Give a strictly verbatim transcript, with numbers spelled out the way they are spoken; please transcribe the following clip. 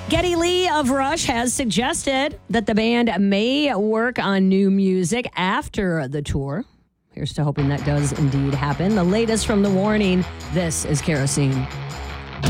Geddy Lee of Rush has suggested that the band may work on new music after the tour. Here's to hoping that does indeed happen. The latest from The Warning. This is Kerosene.